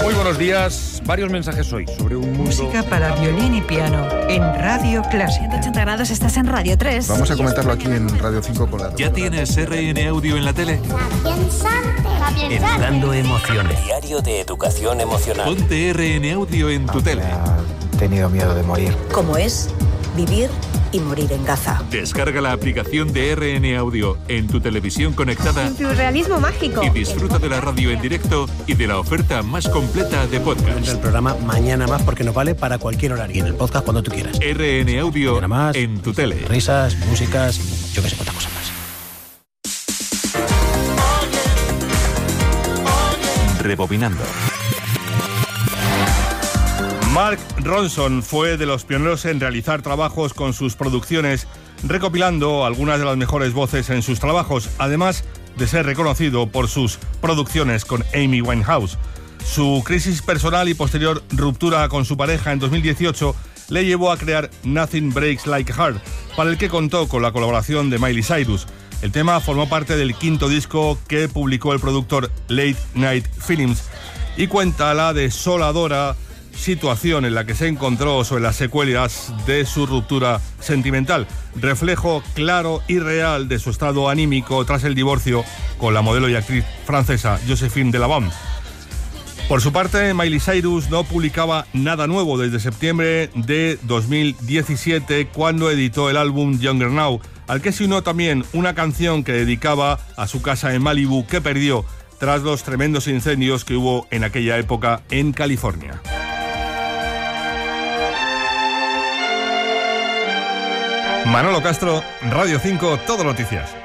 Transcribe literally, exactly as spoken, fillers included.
Muy buenos días. Varios mensajes hoy sobre un mundo... Música para violín y piano en Radio Clásica. ciento ochenta grados, estás en Radio tres. Vamos a comentarlo aquí en Radio cinco con la... ¿Ya tienes R N Audio en la tele? Educando emociones. Diario de educación emocional. Ponte R N Audio en tu tele. He tenido miedo de morir. Como es vivir y morir en Gaza. Descarga la aplicación de R N Audio en tu televisión conectada. Tu realismo mágico. Y disfruta de la radio en directo y de la oferta más completa de podcast. El programa Mañana Más porque nos vale para cualquier horario. Y en el podcast cuando tú quieras. R N Audio más, en tu tele. Risas, músicas, yo que sé cuántas cosas más. Rebobinando. Mark Ronson fue de los pioneros en realizar trabajos con sus producciones, recopilando algunas de las mejores voces en sus trabajos, además de ser reconocido por sus producciones con Amy Winehouse. Su crisis personal y posterior ruptura con su pareja en dos mil dieciocho le llevó a crear Nothing Breaks Like a Heart, para el que contó con la colaboración de Miley Cyrus. El tema formó parte del quinto disco que publicó el productor Late Night Films y cuenta la desoladora situación en la que se encontró sobre las secuelas de su ruptura sentimental, reflejo claro y real de su estado anímico tras el divorcio con la modelo y actriz francesa Joséphine Delabaume. Por su parte, Miley Cyrus no publicaba nada nuevo desde septiembre de dos mil diecisiete, cuando editó el álbum Younger Now, al que se unió también una canción que dedicaba a su casa en Malibu, que perdió tras los tremendos incendios que hubo en aquella época en California. Manolo Castro, Radio cinco, Todo Noticias.